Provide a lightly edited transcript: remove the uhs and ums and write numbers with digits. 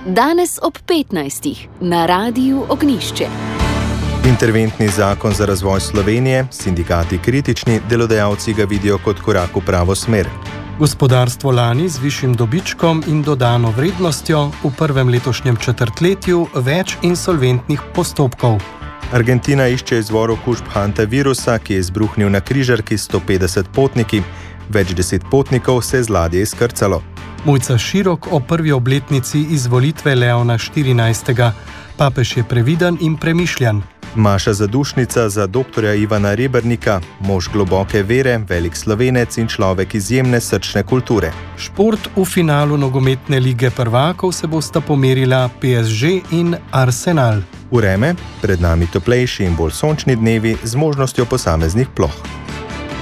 Danes ob 15. na Radiu Ognjišče. Interventni zakon za razvoj Slovenije, sindikati kritični, delodajalci ga vidijo kot korak v pravo smer. Gospodarstvo lani z višjim dobičkom in dodano vrednostjo, v prvem letošnjem četrtletju več insolventnih postopkov. Argentina išče izvor okužb hantavirusa, ki je izbruhnil na križarki s 150 potniki. Več 10 potnikov se je z ladje izkrcalo. Mojca Širok o prvi obletnici izvolitve Leona XIV. Papež je previden in premišljan. Maša Zadušnica za doktorja Ivana Rebernika, mož globoke vere, velik Slovenec in človek izjemne srčne kulture. Šport v finalu nogometne lige prvakov se bosta pomerila PSG in Arsenal. Vreme, pred nami toplejši in bolj sončni dnevi z možnostjo posameznih ploh.